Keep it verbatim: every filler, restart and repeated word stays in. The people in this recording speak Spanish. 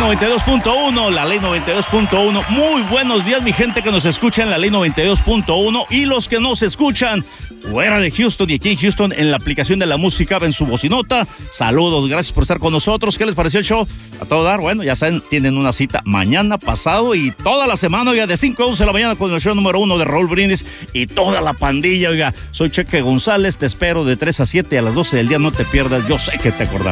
noventa y dos punto uno, la Ley noventa y dos punto uno. Muy buenos días, mi gente que nos escucha en la Ley noventa y dos punto uno y los que nos escuchan fuera de Houston y aquí en Houston en la aplicación de la música, en su bocinota. Saludos, gracias por estar con nosotros. ¿Qué les pareció el show? A todo dar, bueno, ya saben, tienen una cita mañana, pasado y toda la semana, oiga, de cinco a once de la mañana con el show número uno de Raúl Brindis y toda la pandilla, oiga. Soy Cheque González, te espero de tres a siete a las doce del día, no te pierdas, yo sé que te acordarás.